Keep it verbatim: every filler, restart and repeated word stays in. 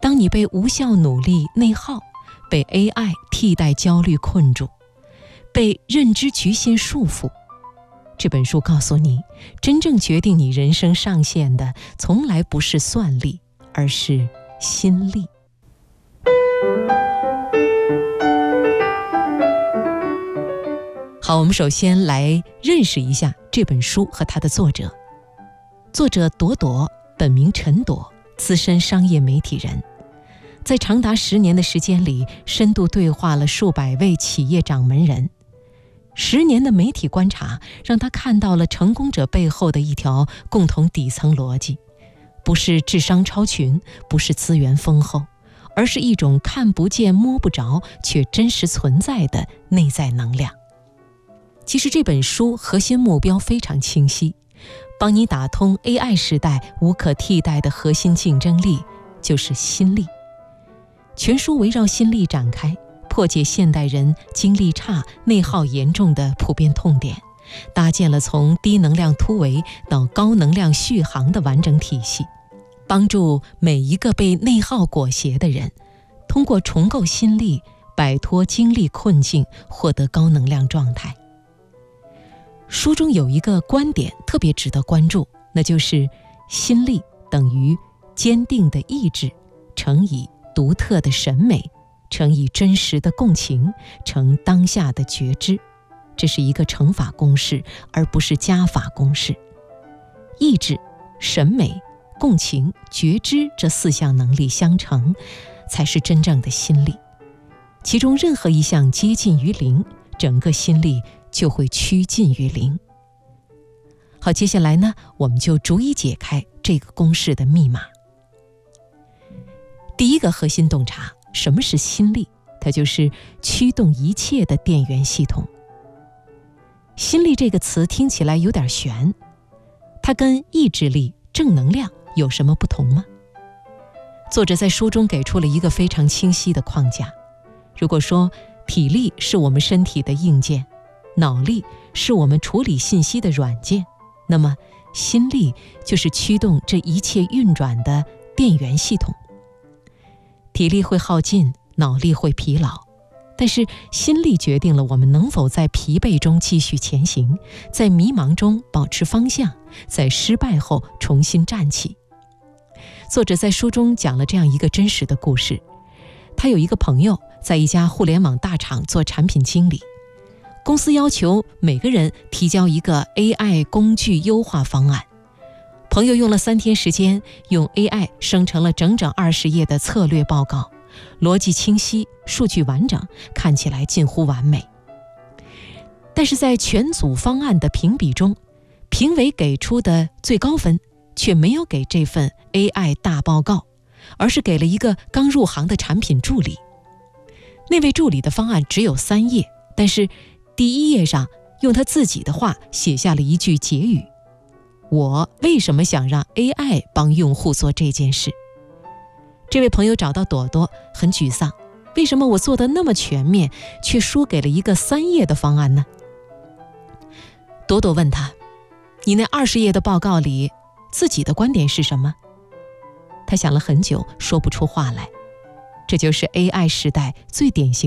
当你被无效努力内耗，被 A I 替代焦虑困住，被认知局限束缚，这本书告诉你，真正决定你人生上限的从来不是算力，而是心力。好，我们首先来认识一下这本书和它的作者。作者朵朵，本名陈朵，资深商业媒体人，在长达十年的时间里，深度对话了数百位企业掌门人。十年的媒体观察，让他看到了成功者背后的一条共同底层逻辑，不是智商超群，不是资源丰厚，而是一种看不见摸不着却真实存在的内在能量。其实这本书核心目标非常清晰，帮你打通 A I 时代无可替代的核心竞争力，就是心力。全书围绕心力展开，破解现代人精力差、内耗严重的普遍痛点，搭建了从低能量突围到高能量续航的完整体系，帮助每一个被内耗裹挟的人，通过重构心力，摆脱精力困境，获得高能量状态。书中有一个观点特别值得关注，那就是心力等于坚定的意志乘以独特的审美乘以真实的共情乘当下的觉知，这是一个乘法公式，而不是加法公式。意志、审美、共情、觉知这四项能力相乘，才是真正的心力。其中任何一项接近于零，整个心力就会趋近于零。好，接下来呢，我们就逐一解开这个公式的密码。第一个核心洞察，什么是心力？它就是驱动一切的电源系统。心力这个词听起来有点悬，它跟意志力、正能量有什么不同吗？作者在书中给出了一个非常清晰的框架。如果说体力是我们身体的硬件，脑力是我们处理信息的软件，那么心力就是驱动这一切运转的电源系统。体力会耗尽，脑力会疲劳，但是心力决定了我们能否在疲惫中继续前行，在迷茫中保持方向，在失败后重新站起。作者在书中讲了这样一个真实的故事。他有一个朋友在一家互联网大厂做产品经理，公司要求每个人提交一个 A I 工具优化方案。朋友用了三天时间，用 A I 生成了整整二十页的策略报告，逻辑清晰，数据完整，看起来近乎完美。但是在全组方案的评比中，评委给出的最高分却没有给这份 A I 大报告，而是给了一个刚入行的产品助理。那位助理的方案只有三页，但是第一页上用他自己的话写下了一句结语：我为什么想让 A I 帮用户做这件事？这位朋友找到朵朵，很沮丧，为什么我做得那么全面，却输给了一个三页的方案呢？朵朵问他：你那二十页的报告里，自己的观点是什么？他想了很久，说不出话来。这就是 A I 时代最典型